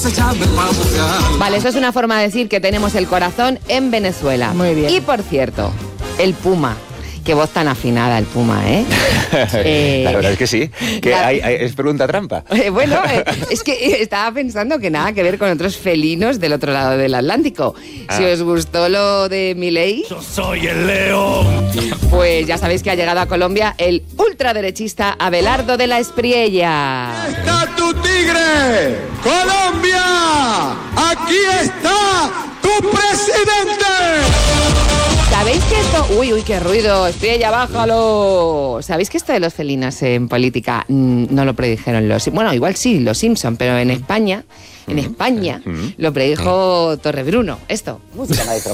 Vale, eso es una forma de decir que tenemos el corazón en Venezuela. Muy bien. Y por cierto, el Puma. Qué voz tan afinada el Puma, ¿eh? La verdad es que sí. Es pregunta trampa. Bueno, es que estaba pensando que nada que ver con otros felinos del otro lado del Atlántico. Si os gustó lo de Milei... Yo soy el león. Pues ya sabéis que ha llegado a Colombia el ultraderechista Abelardo de la Espriella. ¡Está tu tigre! ¡Colombia! ¡Aquí está tu presidente! ¿Sabéis que esto...? Uy, qué ruido. Espriella, bájalo. ¿Sabéis que esto de los felinos en política no lo predijeron los... Bueno, igual sí, los Simpson, pero en España lo predijo Torrebruno. Esto. Música, maestro.